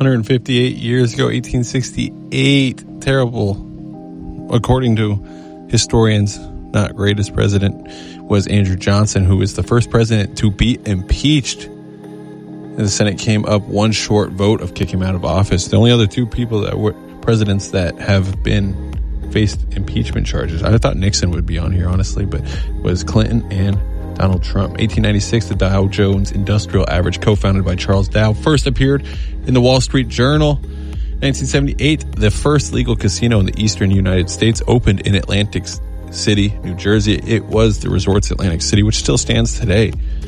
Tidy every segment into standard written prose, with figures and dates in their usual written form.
158 years ago, 1868. Terrible. According to historians, not greatest president was Andrew Johnson, who was the first president to be impeached. And the Senate came up one short vote of kicking him out of office. The only other two people that were presidents that have been faced impeachment charges, I thought Nixon would be on here, honestly, but was Clinton and Donald Trump. 1896, the Dow Jones Industrial Average, co-founded by Charles Dow, first appeared in the Wall Street Journal. 1978, the first legal casino in the eastern United States opened in Atlantic City, New Jersey. It was the Resorts Atlantic City, which still stands today.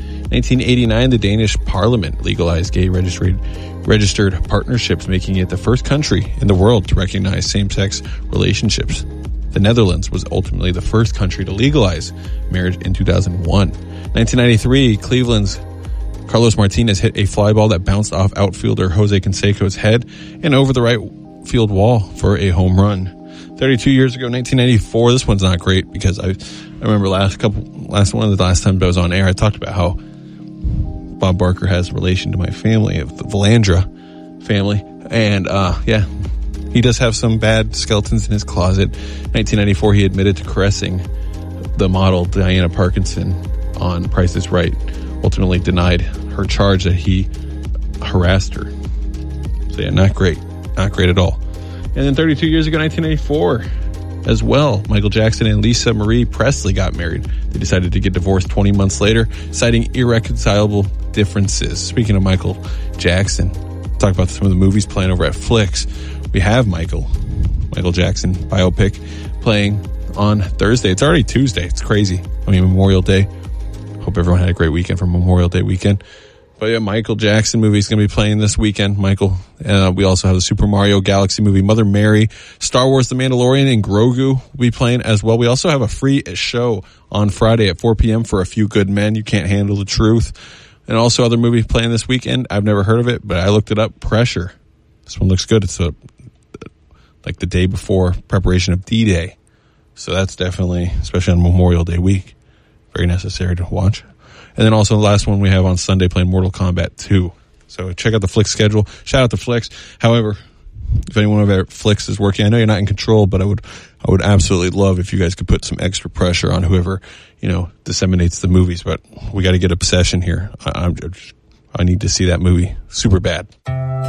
1989, the Danish Parliament legalized gay registered partnerships, making it the first country in the world to recognize same-sex relationships. The Netherlands was ultimately the first country to legalize marriage in 2001. 1993, Cleveland's Carlos Martinez hit a fly ball that bounced off outfielder Jose Canseco's head and over the right field wall for a home run. 32 years ago, 1994, this one's not great because I remember one of the last times I was on air, I talked about how Bob Barker has relation to my family, of the Valandra family. And, he does have some bad skeletons in his closet. 1994, he admitted to caressing the model Diana Parkinson on Price is Right. Ultimately denied her charge that he harassed her. So yeah, not great. Not great at all. And then 32 years ago, 1994, as well, Michael Jackson and Lisa Marie Presley got married. They decided to get divorced 20 months later, citing irreconcilable differences. Speaking of Michael Jackson, talk about some of the movies playing over at Flix. We have Michael Jackson biopic playing on Thursday. It's already Tuesday. It's crazy. Memorial Day. Hope everyone had a great weekend for Memorial Day weekend. But yeah, Michael Jackson movie is going to be playing this weekend, Michael. We also have the Super Mario Galaxy movie, Mother Mary, Star Wars The Mandalorian, and Grogu will be playing as well. We also have a free show on Friday at 4 p.m. for A Few Good Men. You Can't Handle the Truth. And also other movies playing this weekend. I've never heard of it, but I looked it up. Pressure. This one looks good. It's like the day before preparation of D-Day. So that's definitely, especially on Memorial Day week, very necessary to watch. And then also the last one we have on Sunday playing Mortal Kombat 2. So check out the Flix schedule. Shout out to Flix. However, if anyone over at Flix is working, I know you're not in control, but I would absolutely love if you guys could put some extra pressure on whoever, disseminates the movies. But we got to get Obsession here. I need to see that movie super bad.